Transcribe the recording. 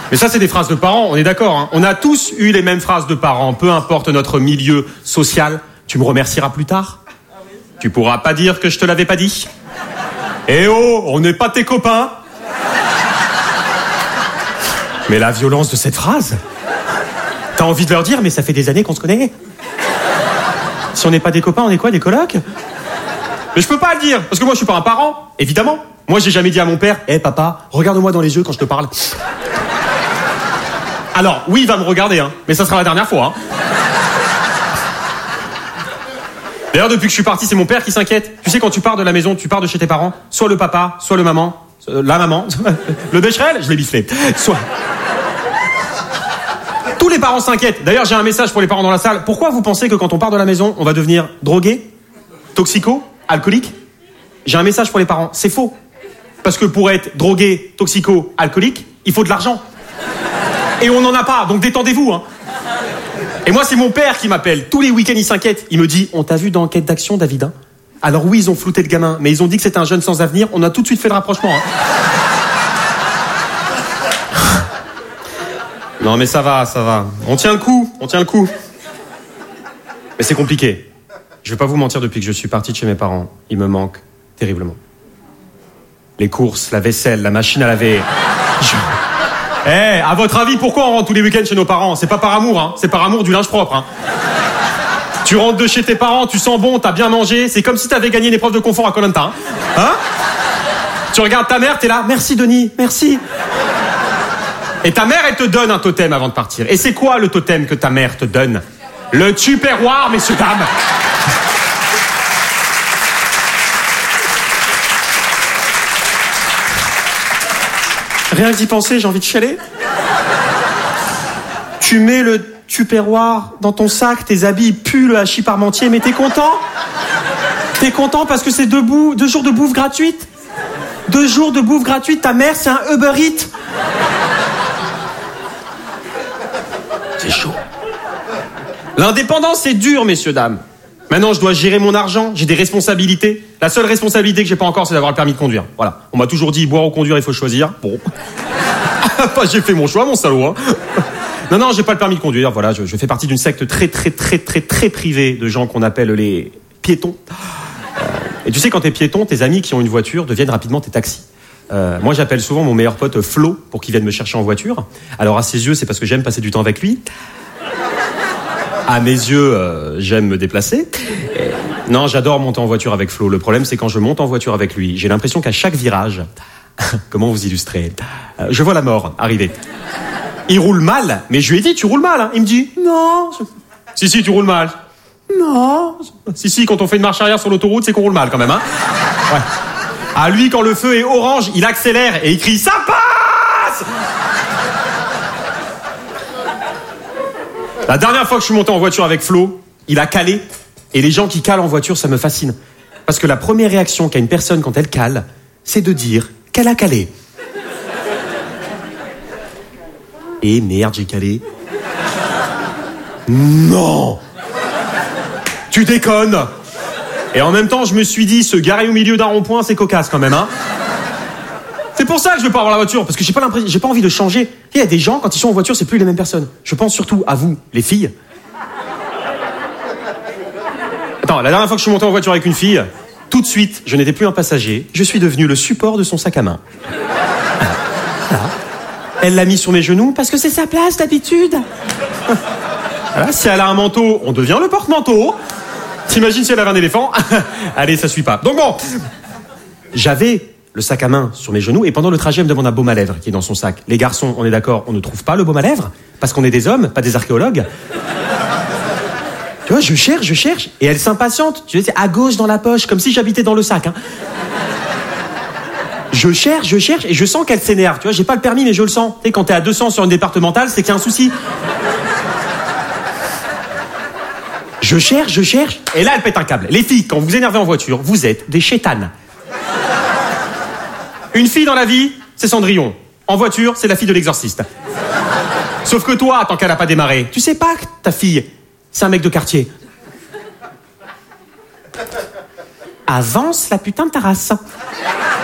Mais ça, c'est des phrases de parents, on est d'accord, hein. On a tous eu les mêmes phrases de parents, peu importe notre milieu social. Tu me remercieras plus tard. Tu pourras pas dire que je te l'avais pas dit. Eh oh, on n'est pas tes copains. Mais la violence de cette phrase, t'as envie de leur dire, mais ça fait des années qu'on se connaît. Si on n'est pas des copains, on est quoi, des colocs? Mais je peux pas le dire, parce que moi je suis pas un parent, évidemment. Moi j'ai jamais dit à mon père, papa, regarde-moi dans les yeux quand je te parle. Alors, oui, il va me regarder, hein, mais ça sera la dernière fois. Hein. D'ailleurs, depuis que je suis parti, c'est mon père qui s'inquiète. Tu sais, quand tu pars de la maison, tu pars de chez tes parents, soit le papa, soit le maman, la maman, le bécherel, je l'ai bifflé. Soit... Tous les parents s'inquiètent. D'ailleurs, j'ai un message pour les parents dans la salle. Pourquoi vous pensez que quand on part de la maison, on va devenir drogué, toxico, alcoolique? J'ai un message pour les parents. C'est faux. Parce que pour être drogué, toxico, alcoolique, il faut de l'argent. Et on n'en a pas, donc détendez-vous. Hein. Et moi, c'est mon père qui m'appelle. Tous les week-ends, il s'inquiète. Il me dit, on t'a vu dans Enquête d'action, David, hein? Alors oui, ils ont flouté le gamin, mais ils ont dit que c'était un jeune sans avenir. On a tout de suite fait le rapprochement. Hein. Non, mais ça va. On tient le coup. Mais c'est compliqué. Je vais pas vous mentir, depuis que je suis parti de chez mes parents, il me manque terriblement. Les courses, la vaisselle, la machine à laver... à votre avis, pourquoi on rentre tous les week-ends chez nos parents? C'est pas par amour, hein. C'est par amour du linge propre, hein. Tu rentres de chez tes parents, tu sens bon, t'as bien mangé. C'est comme si t'avais gagné une épreuve de confort à Koh-Lanta, hein. Tu regardes ta mère, t'es là, merci Denis, merci. Et ta mère, elle te donne un totem avant de partir. Et c'est quoi le totem que ta mère te donne? Le tupperware, messieurs, dames. Rien que d'y penser, j'ai envie de chialer. Tu mets le tupperware dans ton sac, tes habits puent le hachis parmentier, mais t'es content? T'es content parce que c'est 2 jours de bouffe gratuite? 2 jours de bouffe gratuite, ta mère, c'est un Uber Eats. C'est chaud. L'indépendance, c'est dur, messieurs, dames. Maintenant, je dois gérer mon argent, j'ai des responsabilités. La seule responsabilité que j'ai pas encore, c'est d'avoir le permis de conduire. Voilà. On m'a toujours dit, boire ou conduire, il faut choisir. Bon. J'ai fait mon choix, mon salaud. Hein. Non, j'ai pas le permis de conduire. Voilà, je fais partie d'une secte très privée de gens qu'on appelle les piétons. Et tu sais, quand t'es piéton, tes amis qui ont une voiture deviennent rapidement tes taxis. Moi, j'appelle souvent mon meilleur pote Flo pour qu'il vienne me chercher en voiture. Alors, à ses yeux, c'est parce que j'aime passer du temps avec lui. À mes yeux, j'aime me déplacer. Non, j'adore monter en voiture avec Flo. Le problème, c'est quand je monte en voiture avec lui, j'ai l'impression qu'à chaque virage, comment vous illustrer, je vois la mort arriver. Il roule mal, mais je lui ai dit, tu roules mal. Hein. Il me dit, non. Si, tu roules mal. Non. Si, quand on fait une marche arrière sur l'autoroute, c'est qu'on roule mal quand même. Hein. Ouais. À lui, quand le feu est orange, il accélère et il crie, ça passe! La dernière fois que je suis monté en voiture avec Flo, il a calé. Et les gens qui calent en voiture, ça me fascine. Parce que la première réaction qu'a une personne quand elle cale, c'est de dire qu'elle a calé. Et merde, j'ai calé. Non! Tu déconnes! Et en même temps, je me suis dit, se garer au milieu d'un rond-point, c'est cocasse quand même, hein? C'est pour ça que je veux pas avoir la voiture, parce que j'ai pas envie de changer. Il y a des gens, quand ils sont en voiture, c'est plus les mêmes personnes. Je pense surtout à vous, les filles. Attends, la dernière fois que je suis monté en voiture avec une fille, tout de suite, je n'étais plus un passager, je suis devenu le support de son sac à main. Voilà. Elle l'a mis sur mes genoux, parce que c'est sa place d'habitude. Voilà. Si elle a un manteau, on devient le porte-manteau. T'imagines si elle avait un éléphant? Allez, ça suit pas. Donc bon, j'avais le sac à main sur mes genoux, et pendant le trajet, elle me demande un baume à lèvres qui est dans son sac. Les garçons, on est d'accord, on ne trouve pas le baume à lèvres, parce qu'on est des hommes, pas des archéologues. Tu vois, je cherche, et elle s'impatiente. Tu sais, c'est à gauche dans la poche, comme si j'habitais dans le sac. Hein. Je cherche, et je sens qu'elle s'énerve. Tu vois, j'ai pas le permis, mais je le sens. Tu sais, quand t'es à 200 sur une départementale, c'est qu'il y a un souci. Je cherche, et là, elle pète un câble. Les filles, quand vous vous énervez en voiture, vous êtes des chétanes. Une fille dans la vie, c'est Cendrillon. En voiture, c'est la fille de l'exorciste. Sauf que toi, tant qu'elle a pas démarré, tu sais pas que ta fille, c'est un mec de quartier. Avance la putain de ta race.